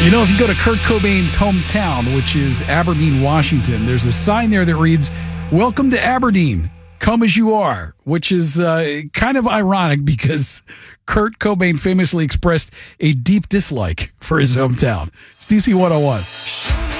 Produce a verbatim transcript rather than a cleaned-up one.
You know, if you go to Kurt Cobain's hometown, which is Aberdeen, Washington, there's a sign there that reads, "Welcome to Aberdeen. Come as you are," which is uh, kind of ironic because Kurt Cobain famously expressed a deep dislike for his hometown. It's D C one oh one.